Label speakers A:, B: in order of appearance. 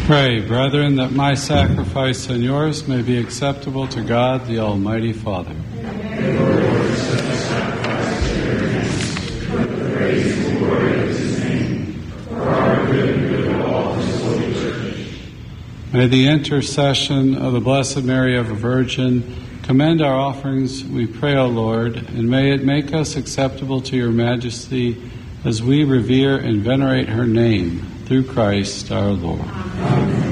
A: Pray, brethren, that my sacrifice and yours may be acceptable to God, the Almighty Father. May the intercession of the Blessed Mary of a Virgin commend our offerings, we pray, O Lord, and may it make us acceptable to your majesty as we revere and venerate her name, through Christ our Lord. Amen.